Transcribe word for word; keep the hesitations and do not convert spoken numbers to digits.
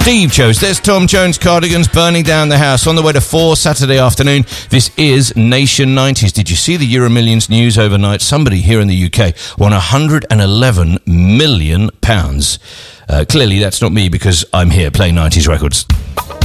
Steve chose. There's Tom Jones Cardigans burning down the house on the way to four Saturday afternoon. This is Nation nineties. Did you see the Euromillions news overnight? Somebody here in the U K won one hundred eleven million pounds. Uh, clearly, that's not me because I'm here playing nineties records.